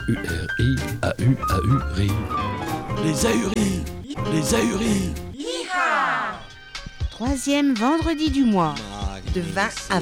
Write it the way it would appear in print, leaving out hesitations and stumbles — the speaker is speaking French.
A-U-R-I, A-U-A-U-R-I. Les ahuris, les ahuris. Troisième vendredi du mois, de 20 à